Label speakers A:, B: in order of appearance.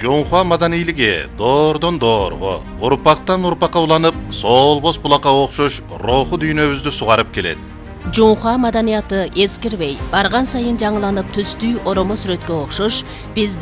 A: Жоңхуа маданийлиги доордон доорго, урпактан урпакка уланып, солбос булакка окшош руху дүйнөбүздү сугарып келет.
B: Жоңхуа маданияты эскирбей, барган сайын жаңыланып түстүү оромо сүрөткө окшош, бизде